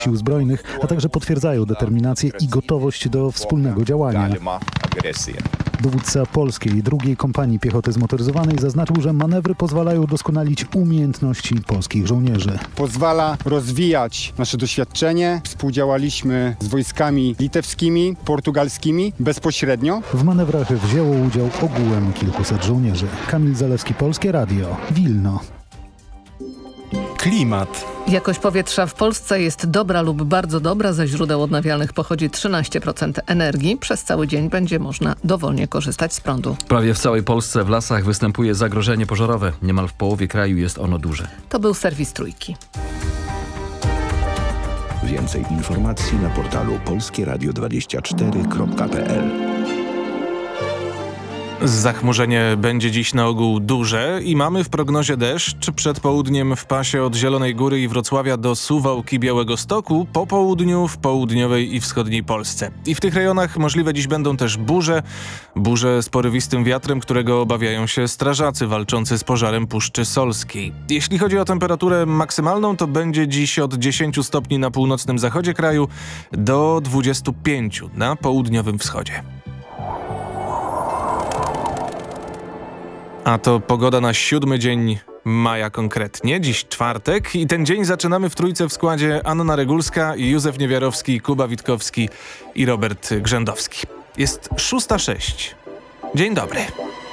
Sił Zbrojnych, a także potwierdzają determinację i gotowość do wspólnego działania. Dowódca polskiej drugiej kompanii piechoty zmotoryzowanej zaznaczył, że manewry pozwalają doskonalić umiejętności polskich żołnierzy. Pozwala rozwijać nasze doświadczenie. Współdziałaliśmy z wojskami litewskimi, portugalskimi bezpośrednio. W manewrach wzięło udział ogółem kilkuset żołnierzy. Kamil Zalewski, Polskie Radio, Wilno. Klimat. Jakość powietrza w Polsce jest dobra lub bardzo dobra. Ze źródeł odnawialnych pochodzi 13% energii. Przez cały dzień będzie można dowolnie korzystać z prądu. Prawie w całej Polsce w lasach występuje zagrożenie pożarowe. Niemal w połowie kraju jest ono duże. To był serwis Trójki. Więcej informacji na portalu polskieradio24.pl. Zachmurzenie będzie dziś na ogół duże i mamy w prognozie deszcz. Przed południem w pasie od Zielonej Góry i Wrocławia do Suwałk i Białegostoku, po południu w południowej i wschodniej Polsce. I w tych rejonach możliwe dziś będą też burze z porywistym wiatrem, którego obawiają się strażacy walczący z pożarem Puszczy Solskiej. Jeśli chodzi o temperaturę maksymalną, to będzie dziś od 10 stopni na północnym zachodzie kraju do 25 na południowym wschodzie. A to pogoda na 7 dzień maja konkretnie, dziś czwartek i ten dzień zaczynamy w trójce w składzie Anna Regulska, Józef Niewiarowski, Kuba Witkowski i Robert Grzędowski. Jest 6:06. Dzień dobry.